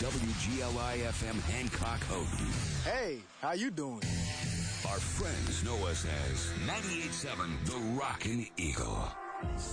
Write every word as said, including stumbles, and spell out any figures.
W G L I F M Hancock Houghton. Hey, how you doing? Our friends know us as ninety-eight point seven The Rockin' Eagle.